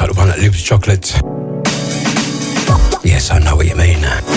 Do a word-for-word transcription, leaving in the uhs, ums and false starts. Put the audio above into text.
like the one that Lips Chocolate. Yes, I know what you mean.